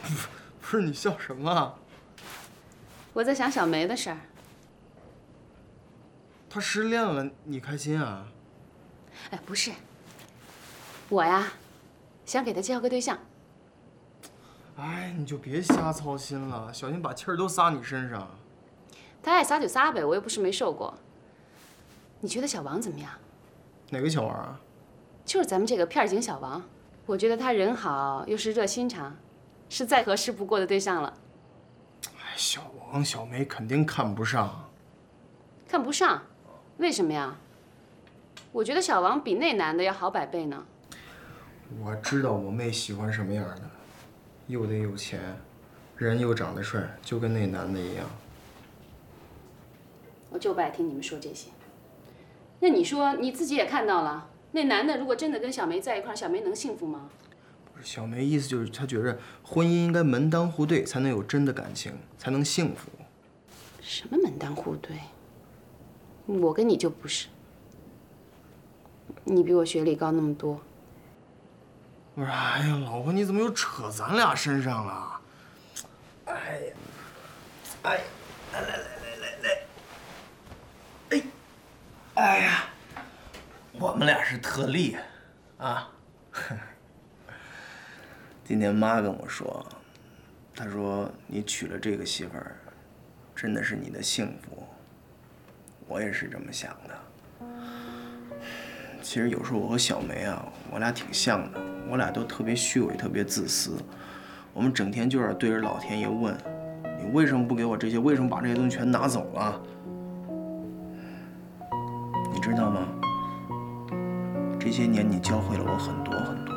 不是你笑什么啊？ 我在想小梅的事儿。 她失恋了，你开心啊？ 哎，不是，我呀，想给她介绍个对象。 哎，你就别瞎操心了，小心把气儿都撒你身上。 她爱撒就撒呗，我又不是没受过。你觉得小王怎么样？ 哪个小王啊？ 就是咱们这个片警小王，我觉得他人好，又是热心肠，是再合适不过的对象了。 哎，小王、小梅肯定看不上。 看不上？为什么呀？我觉得小王比那男的要好100倍呢。 我知道我妹喜欢什么样的，又得有钱，人又长得帅，就跟那男的一样。 我就不爱听你们说这些。那你说你自己也看到了，那男的如果真的跟小梅在一块儿，小梅能幸福吗？ 不是，小梅意思就是她觉着婚姻应该门当户对，才能有真的感情，才能幸福。 什么门当户对？我跟你就不是。你比我学历高那么多。 不是，哎呀，老婆，你怎么又扯咱俩身上了？哎呀，哎，来，哎呀，我们俩是特例，啊。今天妈跟我说，她说你娶了这个媳妇儿，真的是你的幸福。我也是这么想的。其实有时候我和小梅啊，我俩挺像的，我俩都特别虚伪，特别自私。我们整天就是对着老天爷问，你为什么不给我这些？为什么把这些东西全拿走了？你知道吗？这些年你教会了我很多很多。